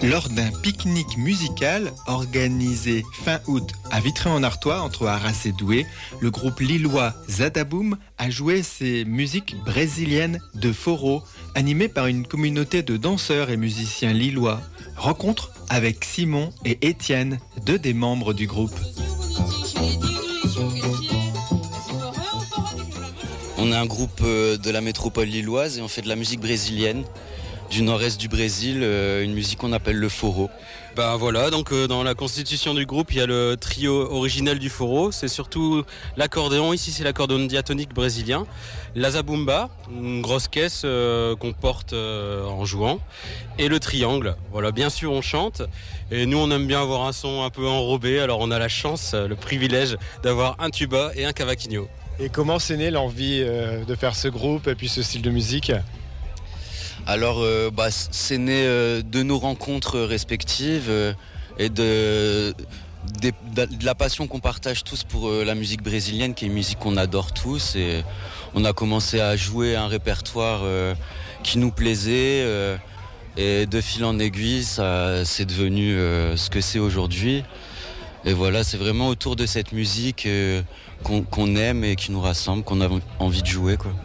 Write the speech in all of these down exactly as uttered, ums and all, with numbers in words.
Lors d'un pique-nique musical organisé fin août à Vitré-en-Artois entre Arras et Douai, le groupe lillois Zadaboum a joué ses musiques brésiliennes de forró, animées par une communauté de danseurs et musiciens lillois. Rencontre avec Simon et Étienne, deux des membres du groupe. On est un groupe de la métropole lilloise et on fait de la musique brésilienne. Du nord-est du Brésil, euh, une musique qu'on appelle le forró. Ben voilà, donc euh, dans la constitution du groupe, il y a le trio originel du forró, c'est surtout l'accordéon, ici c'est l'accordéon diatonique brésilien, la zabumba, une grosse caisse euh, qu'on porte euh, en jouant, et le triangle. Voilà, bien sûr on chante, et nous on aime bien avoir un son un peu enrobé, alors on a la chance, le privilège d'avoir un tuba et un cavaquinho. Et comment c'est né l'envie euh, de faire ce groupe et puis ce style de musique ? Alors, euh, bah, c'est né euh, de nos rencontres respectives euh, et de, de, de la passion qu'on partage tous pour euh, la musique brésilienne, qui est une musique qu'on adore tous. Et on a commencé à jouer un répertoire euh, qui nous plaisait. Euh, et de fil en aiguille, ça, c'est devenu euh, ce que c'est aujourd'hui. Et voilà, c'est vraiment autour de cette musique euh, qu'on, qu'on aime et qui nous rassemble, qu'on a envie de jouer, quoi.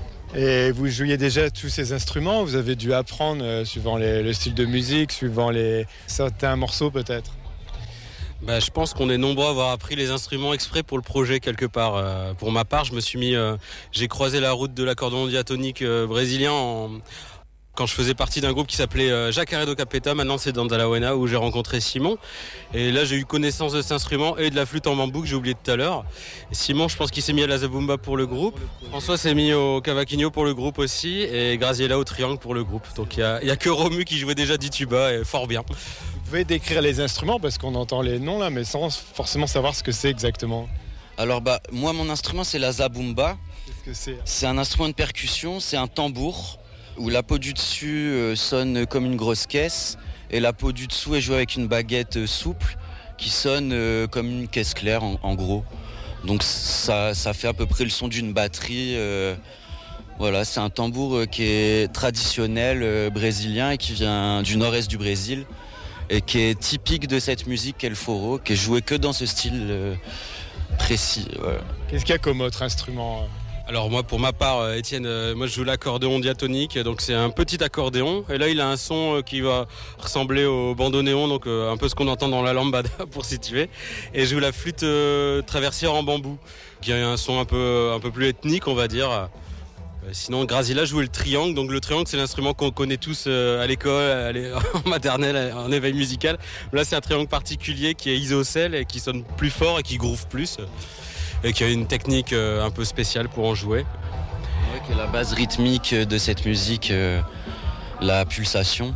Et vous jouiez déjà tous ces instruments, vous avez dû apprendre euh, suivant les, le style de musique, suivant les certains morceaux peut-être. Bah, je pense qu'on est nombreux à avoir appris les instruments exprès pour le projet quelque part. Euh, pour ma part, je me suis mis, euh, j'ai croisé la route de l'accordéon diatonique euh, brésilien en, quand je faisais partie d'un groupe qui s'appelait euh, Jacaré do Capeta. Maintenant c'est dans Dalawena où j'ai rencontré Simon. Et là j'ai eu connaissance de cet instrument et de la flûte en bambou que j'ai oublié tout à l'heure. Et Simon, je pense qu'il s'est mis à la zabumba pour le groupe. François s'est mis au cavaquinho pour le groupe aussi. Et Graziella au triangle pour le groupe. Donc il n'y a, a que Romu qui jouait déjà du tuba et fort bien. Vous pouvez décrire les instruments parce qu'on entend les noms là, mais sans forcément savoir ce que c'est exactement. Alors bah moi mon instrument c'est la zabumba. Qu'est-ce que c'est ? C'est un instrument de percussion, c'est un tambour où la peau du dessus euh, sonne comme une grosse caisse et la peau du dessous est jouée avec une baguette euh, souple qui sonne euh, comme une caisse claire en, en gros. Donc ça, ça fait à peu près le son d'une batterie. Euh, voilà, c'est un tambour euh, qui est traditionnel euh, brésilien et qui vient du nord-est du Brésil et qui est typique de cette musique qu'est le forró, qui est joué que dans ce style euh, précis. Voilà. Qu'est-ce qu'il y a comme autre instrument ? Alors moi pour ma part, Étienne, euh, moi je joue l'accordéon diatonique, donc c'est un petit accordéon et là il a un son euh, qui va ressembler au bandoneon, donc euh, un peu ce qu'on entend dans la lambada pour situer, et je joue la flûte euh, traversière en bambou qui a un son un peu, un peu plus ethnique on va dire. Euh, sinon Graziella jouait le triangle, donc le triangle c'est l'instrument qu'on connaît tous euh, à l'école, en maternelle, en éveil musical. Là c'est un triangle particulier qui est isocèle et qui sonne plus fort et qui groove plus. Et qui a une technique euh, un peu spéciale pour en jouer. Ouais, qui est la base rythmique de cette musique, euh, la pulsation.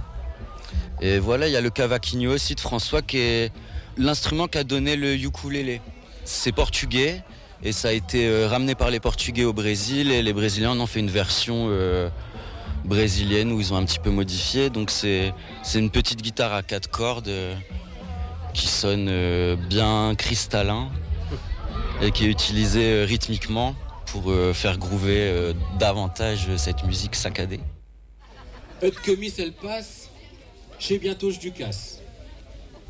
Et voilà, il y a le cavaquinho aussi de François qui est l'instrument qu'a donné le ukulélé. C'est portugais et ça a été euh, ramené par les Portugais au Brésil et les Brésiliens en ont fait une version euh, brésilienne où ils ont un petit peu modifié. Donc c'est, c'est une petite guitare à quatre cordes euh, qui sonne euh, bien cristallin et qui est utilisé rythmiquement pour faire groover davantage cette musique saccadée. Et que mis elle passe, chez bientôt je du casse.